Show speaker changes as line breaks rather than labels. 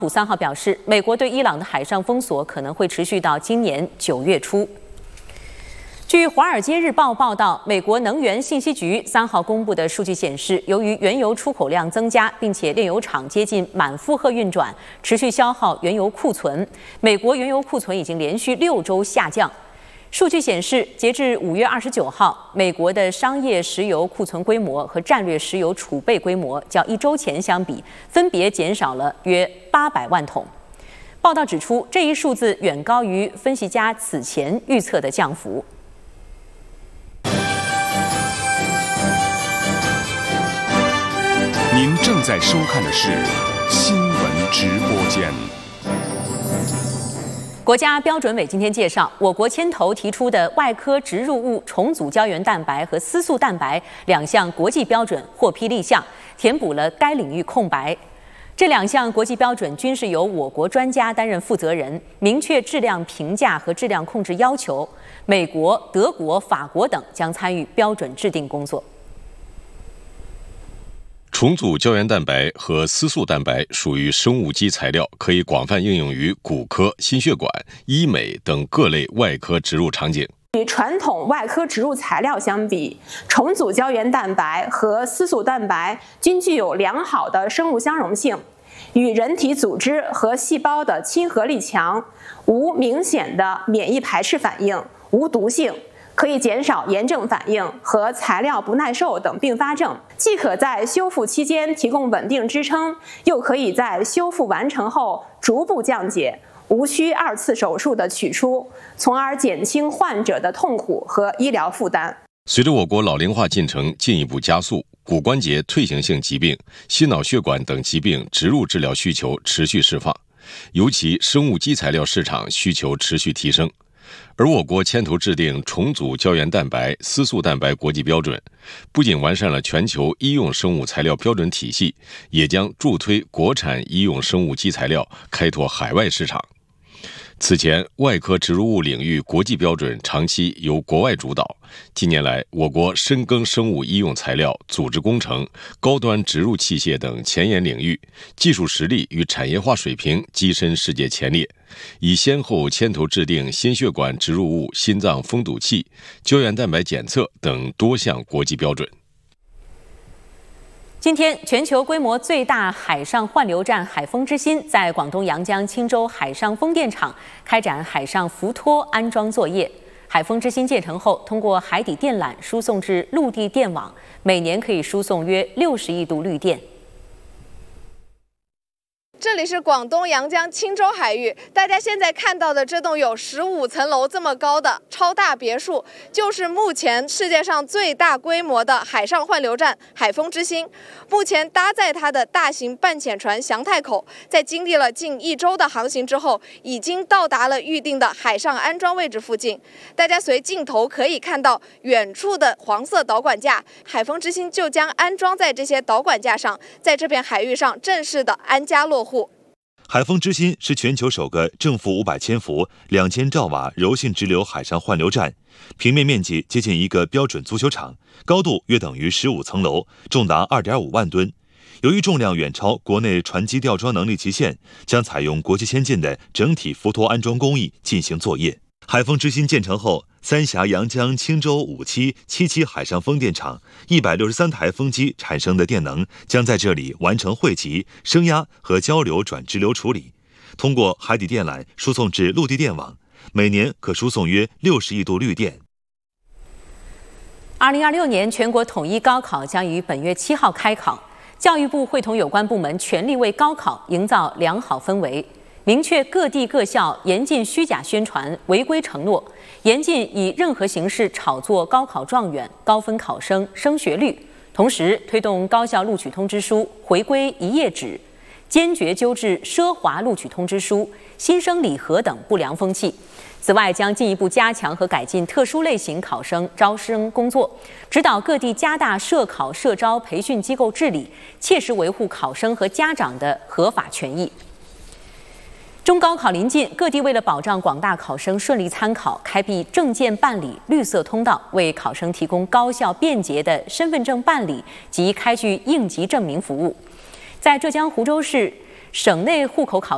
普3号表示，美国对伊朗的海上封锁可能会持续到今年9月初。据《华尔街日报》报道，美国能源信息局3号公布的数据显示，由于原油出口量增加，并且炼油厂接近满负荷运转，持续消耗原油库存，美国原油库存已经连续6周下降。数据显示，截至5月29号，美国的商业石油库存规模和战略石油储备规模较1周前相比，分别减少了约800万桶。报道指出，这一数字远高于分析家此前预测的降幅。
您正在收看的是新闻直播间。
国家标准委今天介绍，我国牵头提出的外科植入物重组胶原蛋白和丝素蛋白2项国际标准获批立项，填补了该领域空白。这2项国际标准均是由我国专家担任负责人，明确质量评价和质量控制要求。美国、德国、法国等将参与标准制定工作。
重组胶原蛋白和丝素蛋白属于生物基材料，可以广泛应用于骨科、心血管、医美等各类外科植入场景。
与传统外科植入材料相比，重组胶原蛋白和丝素蛋白均具有良好的生物相容性，与人体组织和细胞的亲和力强，无明显的免疫排斥反应，无毒性。可以减少炎症反应和材料不耐受等并发症，既可在修复期间提供稳定支撑，又可以在修复完成后逐步降解，无需2次手术的取出，从而减轻患者的痛苦和医疗负担。
随着我国老龄化进程进一步加速，骨关节退行性疾病、心脑血管等疾病植入治疗需求持续释放，尤其生物基材料市场需求持续提升。而我国牵头制定重组胶原蛋白、丝素蛋白国际标准，不仅完善了全球医用生物材料标准体系，也将助推国产医用生物基材料开拓海外市场。此前，外科植入物领域国际标准长期由国外主导，近年来，我国深耕生物医用材料、组织工程、高端植入器械等前沿领域，技术实力与产业化水平跻身世界前列，已先后牵头制定心血管植入物心脏封堵器、胶原蛋白检测等多项国际标准。
今天，全球规模最大海上换流站海丰之心在广东阳江青州海上风电场开展海上浮托安装作业。海丰之心建成后，通过海底电缆输送至陆地电网，每年可以输送约60亿度绿电。
这里是广东阳江青州海域，大家现在看到的这栋有15层楼这么高的超大别墅，就是目前世界上最大规模的海上换流站海丰之心。目前搭载它的大型半潜船祥太口，在经历了近1周的航行之后，已经到达了预定的海上安装位置附近。大家随镜头可以看到远处的黄色导管架，海丰之心就将安装在这些导管架上，在这片海域上正式的安家落户。
海丰之心是全球首个正负500千伏、2000兆瓦柔性直流海上换流站，平面面积接近一个标准足球场，高度约等于15层楼，重达2.5万吨。由于重量远超国内船机吊装能力极限，将采用国际先进的整体浮托安装工艺进行作业。海丰之心建成后，三峡阳江青州5期、7期海上风电场163台风机产生的电能将在这里完成汇集、升压和交流转直流处理，通过海底电缆输送至陆地电网，每年可输送约60亿度绿电。
2026年全国统一高考将于本月7号开考，教育部会同有关部门全力为高考营造良好氛围。明确各地各校严禁虚假宣传、违规承诺，严禁以任何形式炒作高考状元、高分考生、升学率。同时，推动高校录取通知书回归1页纸，坚决纠治奢华录取通知书、新生礼盒等不良风气。此外，将进一步加强和改进特殊类型考生招生工作，指导各地加大涉考涉招培训机构治理，切实维护考生和家长的合法权益。中高考临近，各地为了保障广大考生顺利参考，开辟证件办理绿色通道，为考生提供高效便捷的身份证办理及开具应急证明服务。在浙江湖州市省内户口考